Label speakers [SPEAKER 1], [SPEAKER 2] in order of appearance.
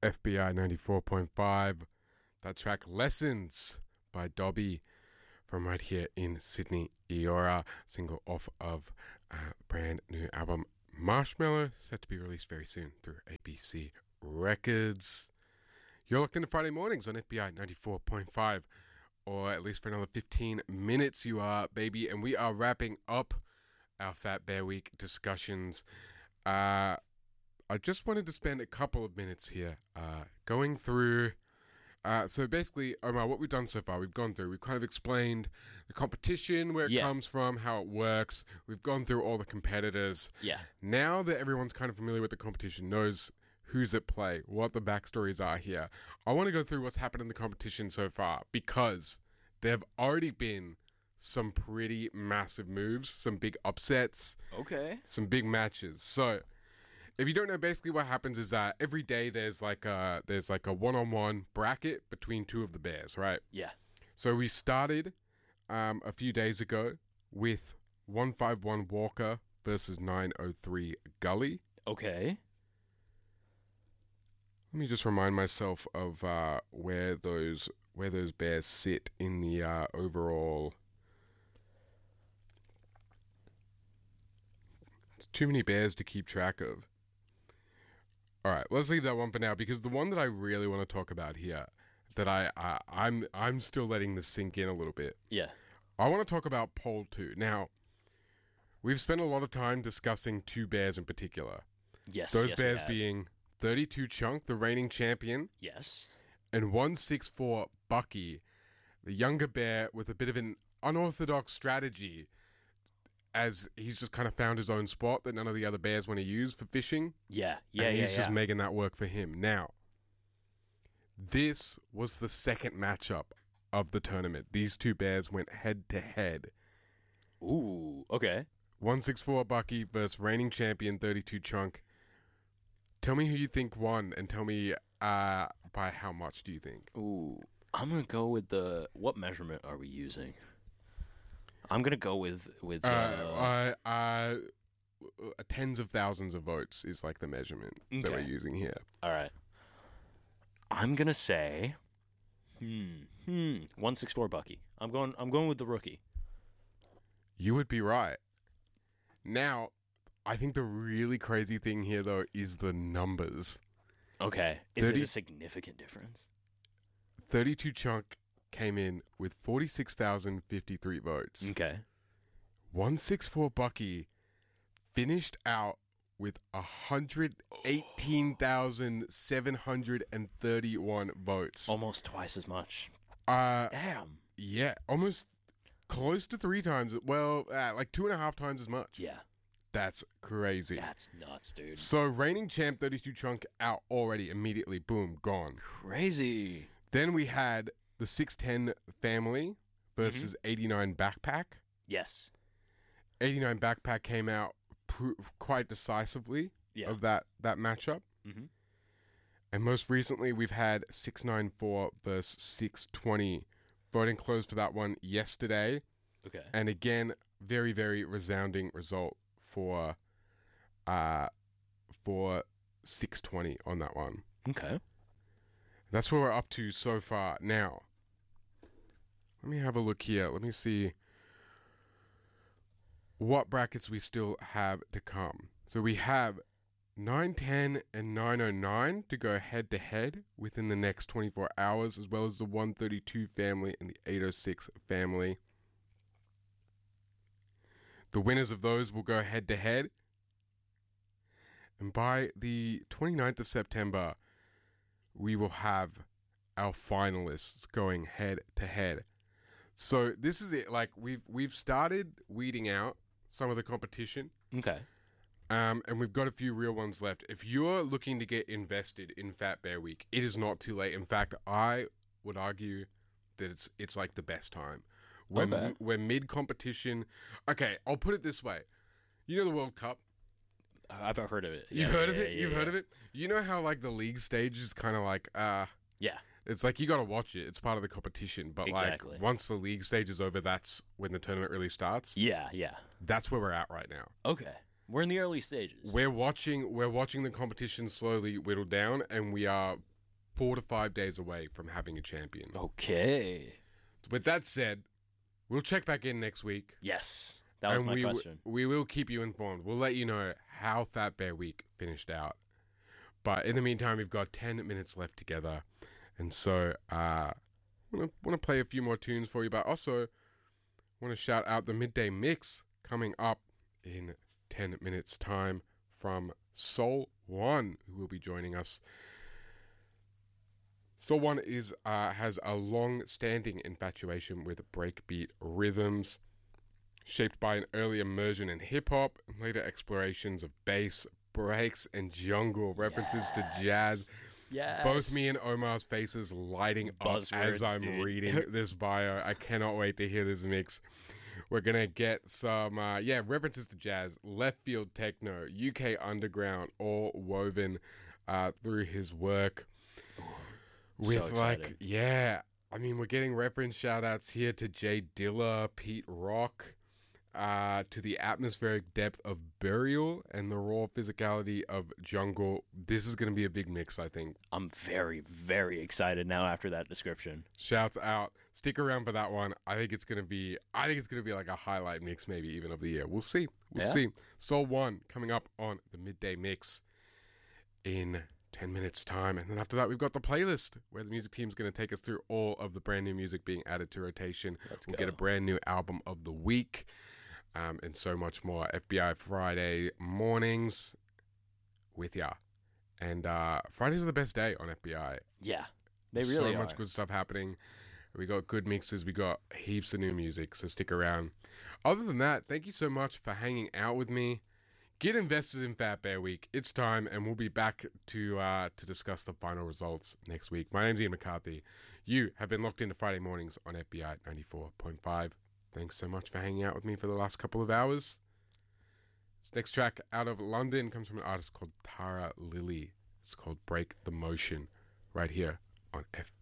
[SPEAKER 1] FBI 94.5. That track Lessons by Dobby from right here in Sydney, Eora, single off of a brand new album Marshmallow, set to be released very soon through ABC Records. You're locked into Friday mornings on FBI 94.5, or at least for another 15 minutes you are, baby, and we are wrapping up our Fat Bear Week discussions. I just wanted to spend a couple of minutes here going through. So basically, Omar, what we've done so far, we've kind of explained the competition, where it comes from, how it works. We've gone through all the competitors.
[SPEAKER 2] Yeah.
[SPEAKER 1] Now that everyone's kind of familiar with the competition, knows who's at play, what the backstories are here, I want to go through what's happened in the competition so far, because there have already been some pretty massive moves, some big upsets.
[SPEAKER 2] Okay.
[SPEAKER 1] Some big matches. So if you don't know, basically what happens is that every day there's like a one-on-one bracket between two of the bears, right?
[SPEAKER 2] Yeah.
[SPEAKER 1] So we started a few days ago with 151 Walker versus 903 Gully.
[SPEAKER 2] Okay.
[SPEAKER 1] Let me just remind myself of where those bears sit in the overall. It's too many bears to keep track of. All right, let's leave that one for now, because the one that I really want to talk about here, that I'm still letting this sink in a little bit.
[SPEAKER 2] Yeah.
[SPEAKER 1] I want to talk about Pole 2. Now, we've spent a lot of time discussing two bears in particular.
[SPEAKER 2] Yes.
[SPEAKER 1] Those bears being 32 Chunk, the reigning champion.
[SPEAKER 2] Yes.
[SPEAKER 1] And 164 Bucky, the younger bear with a bit of an unorthodox strategy, as he's just kind of found his own spot that none of the other bears want to use for fishing.
[SPEAKER 2] Yeah.
[SPEAKER 1] And he's just making that work for him. Now, this was the second matchup of the tournament. These two bears went head to head.
[SPEAKER 2] Ooh, okay.
[SPEAKER 1] 164 Bucky versus reigning champion 32 Chunk. Tell me who you think won, and tell me by how much do you think?
[SPEAKER 2] Ooh, I'm going to go with what measurement are we using? I'm going to go with
[SPEAKER 1] tens of thousands of votes is like the measurement that we're using here.
[SPEAKER 2] All right. I'm going to say 164 Bucky. I'm going with the rookie.
[SPEAKER 1] You would be right. Now, I think the really crazy thing here though is the numbers.
[SPEAKER 2] Okay. Is it a significant difference?
[SPEAKER 1] 32 Chunk came in with 46,053 votes.
[SPEAKER 2] Okay.
[SPEAKER 1] 164 Bucky finished out with 118,731 votes.
[SPEAKER 2] Almost twice as much.
[SPEAKER 1] Damn. Yeah, almost close to 3 times. Well, like 2.5 times as much.
[SPEAKER 2] Yeah.
[SPEAKER 1] That's crazy.
[SPEAKER 2] That's nuts, dude.
[SPEAKER 1] So reigning champ 32 Chunk out already, immediately. Boom, gone.
[SPEAKER 2] Crazy.
[SPEAKER 1] Then we had the 610 family versus 89 Backpack.
[SPEAKER 2] Yes. 89
[SPEAKER 1] Backpack came out quite decisively of that matchup. Mm-hmm. And most recently, we've had 694 versus 620. Voting closed for that one yesterday.
[SPEAKER 2] Okay.
[SPEAKER 1] And again, very, very resounding result for 620 on that one.
[SPEAKER 2] Okay.
[SPEAKER 1] That's where we're up to so far. Now, let me have a look here. Let me see what brackets we still have to come. So we have 910 and 909 to go head to head within the next 24 hours, as well as the 132 family and the 806 family. The winners of those will go head to head. And by the 29th of September, we will have our finalists going head to head. So this is it. Like we've started weeding out some of the competition.
[SPEAKER 2] Okay.
[SPEAKER 1] And we've got a few real ones left. If you're looking to get invested in Fat Bear Week, it is not too late. In fact, I would argue that it's like the best time. We're mid competition. Okay, I'll put it this way. You know the World Cup?
[SPEAKER 2] I've heard of it.
[SPEAKER 1] You've heard of it? You've heard of it? You know how like the league stage is kind of like
[SPEAKER 2] yeah.
[SPEAKER 1] It's like you got to watch it. It's part of the competition. But like once the league stage is over, that's when the tournament really starts.
[SPEAKER 2] Yeah, yeah.
[SPEAKER 1] That's where we're at right now.
[SPEAKER 2] Okay. We're in the early stages.
[SPEAKER 1] We're watching the competition slowly whittle down, and we are 4 to 5 days away from having a champion.
[SPEAKER 2] Okay.
[SPEAKER 1] With that said, we'll check back in next week.
[SPEAKER 2] Yes. That was my question.
[SPEAKER 1] We will keep you informed. We'll let you know how Fat Bear Week finished out. But in the meantime, we've got 10 minutes left together. And so I want to play a few more tunes for you. But also want to shout out the Midday Mix coming up in 10 minutes' time from Soul One, who will be joining us. Soul One has a long-standing infatuation with breakbeat rhythms, shaped by an early immersion in hip-hop and later explorations of bass, breaks, and jungle, references to jazz.
[SPEAKER 2] Yes.
[SPEAKER 1] Both me and Omar's faces lighting up as I'm reading this bio. I cannot wait to hear this mix. We're going to get some, references to jazz, left field techno, UK underground, all woven through his work. With
[SPEAKER 2] so excited.
[SPEAKER 1] we're getting reference shout outs here to Jay Dilla, Pete Rock, to the atmospheric depth of Burial and the raw physicality of Jungle. This is going to be a big mix, I think.
[SPEAKER 2] I'm very, very excited now after that description.
[SPEAKER 1] Shouts out. Stick around for that one. I think it's going to be like a highlight mix maybe even of the year. We'll see. We'll see. Soul One coming up on the Midday Mix in 10 minutes time. And then after that, we've got the playlist where the music team's going to take us through all of the brand new music being added to rotation. We'll get a brand new album of the week. And so much more. FBI Friday mornings with ya. And Fridays are the best day on FBI.
[SPEAKER 2] Yeah, they really are.
[SPEAKER 1] So much good stuff happening. We got good mixes. We got heaps of new music, so stick around. Other than that, thank you so much for hanging out with me. Get invested in Fat Bear Week. It's time, and we'll be back to discuss the final results next week. My name's Ian McCarthy. You have been locked into Friday mornings on FBI 94.5. Thanks so much for hanging out with me for the last couple of hours. This next track out of London comes from an artist called Tara Lily. It's called Break the Motion, right here on FBI.